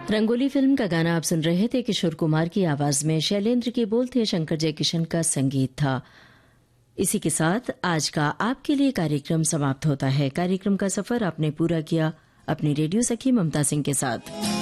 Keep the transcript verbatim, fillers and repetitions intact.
Rangoli film का गाना आप सुन रहे थे किशोर कुमार की आवाज में। शैलेंद्र के बोल थे, शंकर जयकिशन का संगीत था। इसी के साथ आज का आपके लिए कार्यक्रम समाप्त होता है। कार्यक्रम का सफर आपने पूरा किया अपनी रेडियो सखी ममता सिंह के साथ।